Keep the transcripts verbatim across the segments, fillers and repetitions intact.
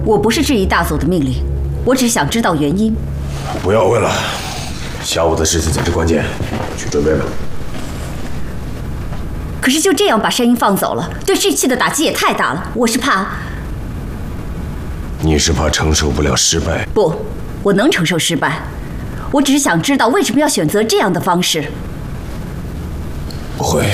我不是质疑大佐的命令，我只想知道原因。 不要问了，下午的事情才是关键，去准备吧。 可是就这样把山鹰放走了，对士气的打击也太大了。我是怕…… 你是怕承受不了失败？ 不，我能承受失败。我只是想知道为什么要选择这样的方式。 不会，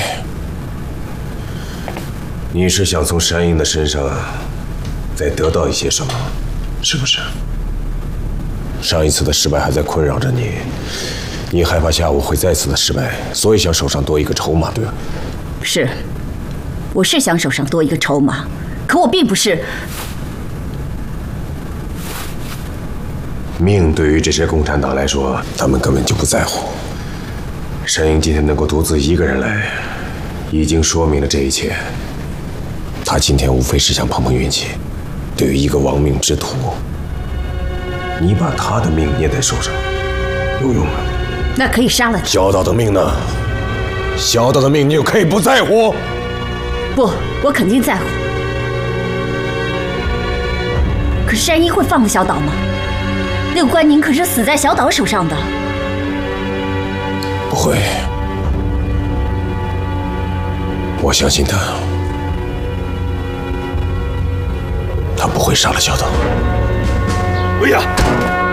你是想从山鹰的身上再得到一些什么，是不是？上一次的失败还在困扰着你，你害怕下午会再次的失败，所以想手上多一个筹码，对吧？ 是，我是想手上多一个筹码，可我并不是。 命对于这些共产党来说，他们根本就不在乎。山鹰今天能够独自一个人来，已经说明了这一切。他今天无非是想碰碰运气。对于一个亡命之徒，你把他的命捏在手上，有用吗？ 那可以杀了他。 小岛的命呢？小岛的命你又可以不在乎？ 不，我肯定在乎。可是山鹰会放了小岛吗？那个关宁可是死在小岛手上的。 不会，我相信他，他不会杀了小岛。薇娅。